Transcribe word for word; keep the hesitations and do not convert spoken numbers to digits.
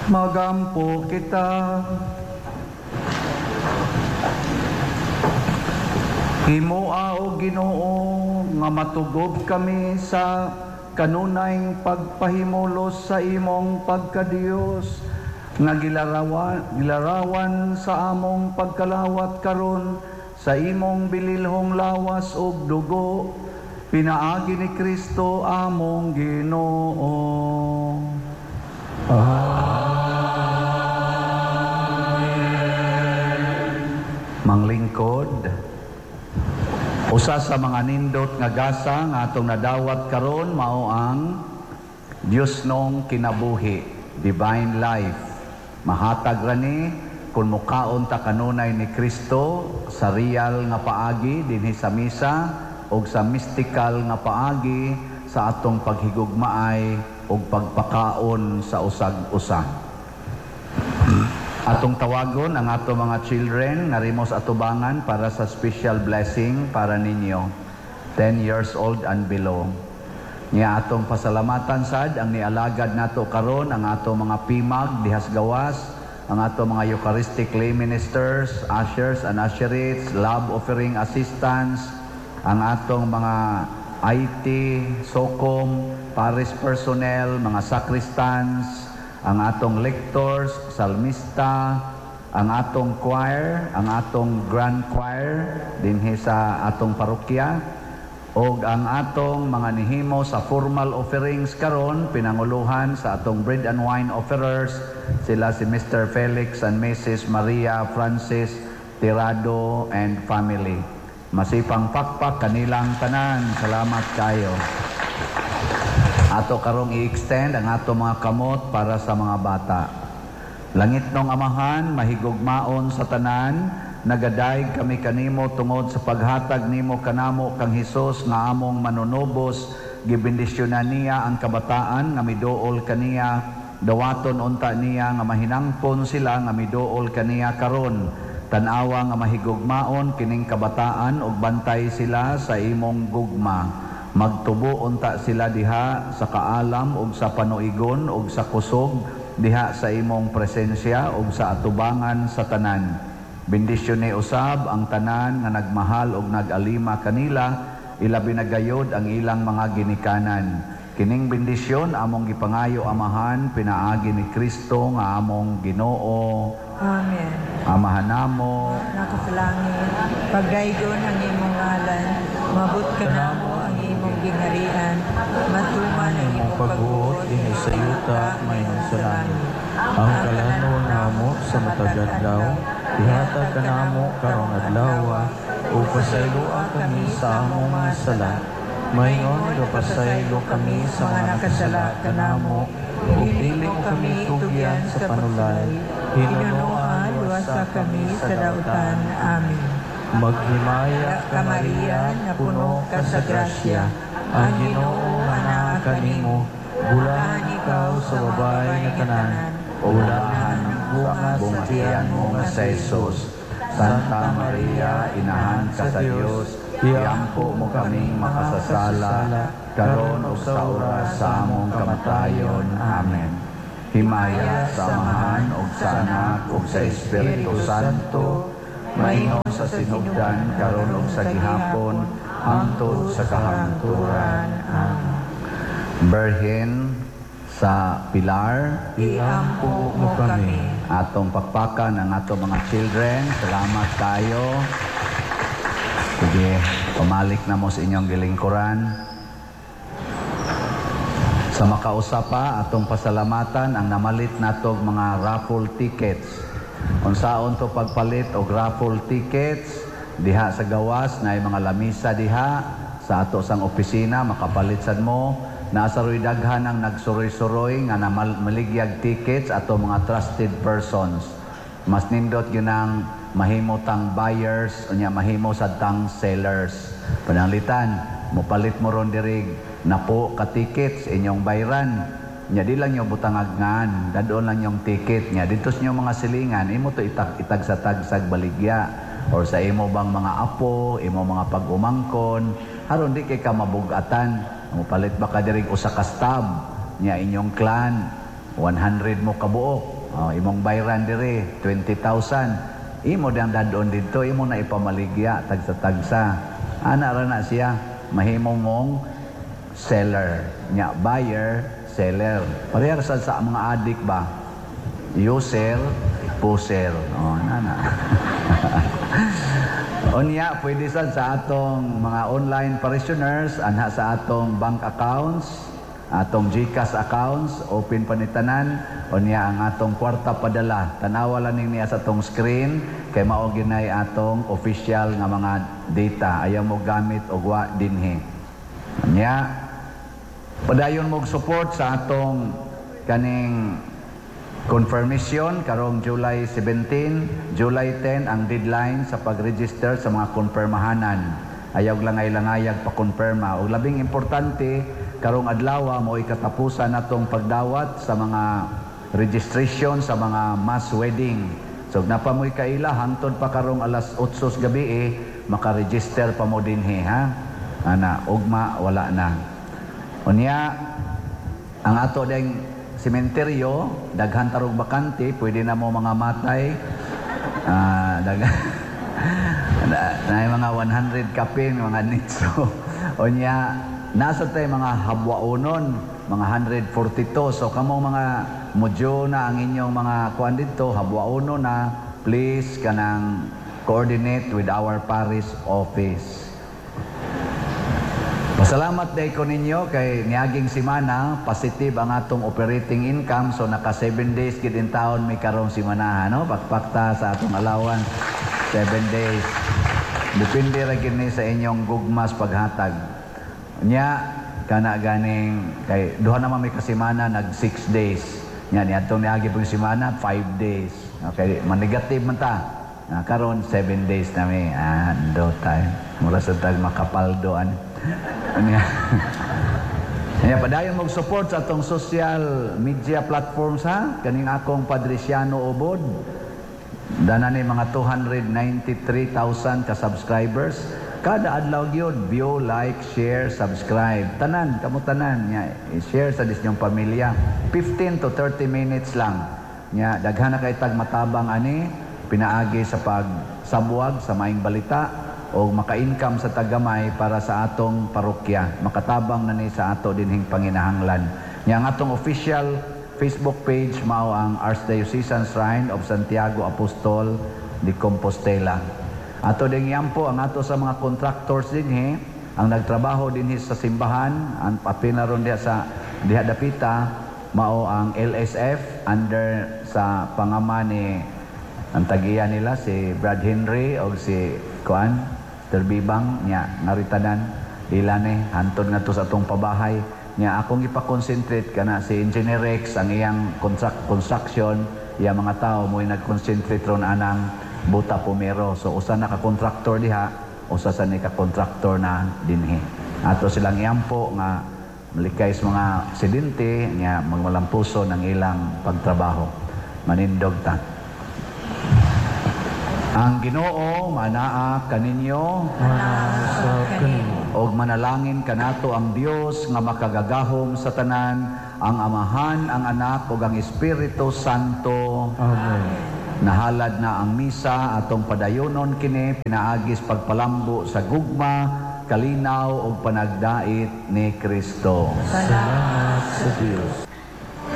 Magampo kita. Himoa o Ginoo nga matugob kami sa kanunayng pagpahimulos sa imong pagkadiyos nga gilarawan, gilarawan sa among pagkalawat karon sa imong bililhong lawas ug dugo pinaagi ni Kristo among Ginoo. Amen. Manglingkod, usa sa mga nindot nga gasa nga atong nadawat karon mao ang Dios nong kinabuhi, divine life. Mahatag rani kung mukaon ta kanunay ni Kristo sa real nga paagi dinhi sa misa o sa mystical nga paagi sa atong paghigugmaay o pagpakaon sa usag-usa. Atong tawagon ang atong mga children nga rimos atubangan para sa special blessing para ninyo, ten years old and below. Niya atong pasalamatan sad ang nialagad nato karon ang atong mga pimag dihas gawas, ang atong mga Eucharistic lay ministers, ushers and usherettes, love offering assistants, ang atong mga I T, SOCOM, parish personnel, mga sacristans, ang atong lectors, salmista, ang atong choir, ang atong grand choir dinhi sa atong parokya, og ang atong mga nihimo sa formal offerings karon pinanguluhan sa atong bread and wine offerers, sila si Mister Felix and Missus Maria Francis Tirado and family. Masipang pakpak kanilang tanan. Salamat kayo. Ato karong i-extend ang ato mga kamot para sa mga bata. Langit nong Amahan, mahigugmaon sa tanan, nagadayeg kami kanimo tungod sa paghatag nimo kanamo kang Hesus nga among manunubos, gibendisyonan niya ang kabataan nga miduol kaniya, dawaton unta niya nga mahinangpon sila nga miduol kaniya karon. Tanawa nga mahigugmaon kining kabataan ug bantay sila sa imong gugma. Magtubo unta sila diha sa kaalam ug sa panuigon ug sa kusog diha sa imong presensya ug sa atubangan sa tanan. Bendisyon ni usab ang tanan nga nagmahal ug nag-alima kanila, ilabi na gayod ang ilang mga ginikanan. Kining bendisyon among gipangayo Amahan pinaagi ni Kristo nga among Ginoo. Amen. Amahan namo Nakasalangit, pagdaygon ang imong ngalan, mabot ka namo ang imong gingharian, matuman ang imong pagbuot dinhi sa yuta mayon sa langit. Ang kalanon namo sa matag adlaw, ihatag ka namo karong adlaw, ug pasayloa kami sa among mga sala. Mayon do pasaylo kami sa mga nakasala kanamo, ug dili mo kami tugyan sa panulay. Hinunoan luwasa kami sa dautan. Amen. Maghimaya ka Maria, na puno ka sa grasya, ang Ginoo nga kanimo, bulahan ikaw sa babae nga tanan, bulahan ang bunga sa tiyan mo nga sa Jesus. Santa Maria, inahan ka sa Dios, iampo mo kaming makasasala, karon ug sa oras sa among kamatayon. Amen. Himaya sa Amahan ug sa Anak ug sa Espiritu Santo, maingon sa sinugdan karon ug sa gihapon hangtod sa kahangturan. Amen. Berhin sa Pilar, iampo mo kami. Atong pakpakan ang atong mga children. Salamat tayo. Sige, pamalik na mo sa inyong gilingkuran. Sa makausapa, atong pasalamatan ang namalit natog mga raffle tickets. Unsaon to pagpalit og raffle tickets, diha sa gawas na mga lamisa diha sa ato sang opisina, makapalit sad mo. Nasa roy daghan ang nagsuroy-suroy nga namaligyag tickets ato mga trusted persons. Mas nindot yun ang mahimotang buyers unya mahimo sad tang sellers. Pananglitan, mopalit mo ron dirig napo ka tickets inyong bayran. Nya di lang yung butangagnan, dadon lang yung ticket nya dito sa mga silingan, imo to itag itag sa tagsag baligya or sa imo bang mga apo, imo mga pag-umangkon, haron di kay ka mabugatan. Mopalit ba ka dirig usa ka stab nya inyong clan, one hundred mo kabuok. Oh, imong bayran diri twenty thousand. Imo dang dadon dito, imo na ipamaligya tagsa-tagsa. Ana ra na siya, mahimo mong seller, nya buyer, seller. Pareha sa sa mga adik ba? User, poser. Oh, nana. Unya, pwede sad sa atong mga online parishioners, anha sa atong bank accounts, atong GCash accounts, open panitanan, unya ang atong kwarta padala. Tanawa lang niya sa atong screen, kay mao ginay atong official nga mga data. Ayaw mo gamit og wa dinhi. Unya, padayon mo support sa atong kaning confirmation karong July seventeen, July ten ang deadline sa pag-register sa mga konfirmahanan. Ayaw langay-langayag pa-konfirma. O labing importante, karong adlaw mo ikatapusan natong pagdawat sa mga registration sa mga mass wedding. So napamoy kaila hangtod pa karong alas otso gabi eh, maka-register pa mo dinhi ha. Ana ugma wala na. Unya ang ato ding sementeryo, daghan tarong bakante, pwede na mo mga matay. Ah, daghan na, na mga one hundred kapin, mga nitso. Unya, nasa tayo mga habwaunon, mga one hundred forty-two. So, kamo mga modyo na ang inyong mga kuan dito, habwaunon na, please kanang coordinate with our parish office. Pasalamat day ko ninyo kay niaging simana, positive ang atong operating income. So naka seven days gid in taon may karong simana, no? Pakpakta sa atong allowance seven days. Depende ra gid ni sa inyong gugmas paghatag. Nya kana ganing kay duha naman may kasimana nag six days. Nya ni atong niagi pong simana five days. Okay, man-negative man ta. Na karon seven days na may ah, do time. Mura sa tag makapaldoan. Ano Kaya padayon mong support sa atong social media platforms ha. Kaning akong Padriciano Obod. Dana ni mga two hundred ninety-three thousand ka subscribers. Kada adlaw gyud view, like, share, subscribe. Tanan, kamo tanan nya i-share sa dinyong pamilya. fifteen to thirty minutes lang. Nya daghan na kay tag matabang ani pinaagi sa pagsabwag sa maing balita o maka-income sa tagamay para sa atong parokya. Makatabang na ni sa ato dinhing panginahanglan. Yang atong official Facebook page mao ang Archdiocesan Shrine of Santiago Apostol de Compostela. Ato ding yampo ang ato sa mga contractors dinhi ang nagtrabaho dinhi sa simbahan, ang papinaron diha sa diha dapita mao ang L S F under sa pangama ni ang tagiya nila si Brad Henry o si Kuan Terbibang niya naritanan ilane hantod nga to sa atong pabahay niya akong ipa-concentrate kana si Engineer Rex ang iyang construct, construction iya mga tao mo nag-concentrate ron anang buta pumero. So usa na ka contractor diha, usa sa ni ka contractor na dinhi. Ato silang iyampo nga malikay sa mga aksidente niya magmalampuso ng ilang pagtrabaho. Manindog ta. Ang Ginoo manaa kaninyo sa kaninyo. og manalangin kanato ang Dios nga makagagahom sa tanan, ang Amahan, ang Anak ug ang Espiritu Santo. Amen. Nahalad na ang misa atong padayonon kini pinaagis pagpalambo sa gugma, kalinaw ug panagdait ni Kristo. Salamat sa Diyos.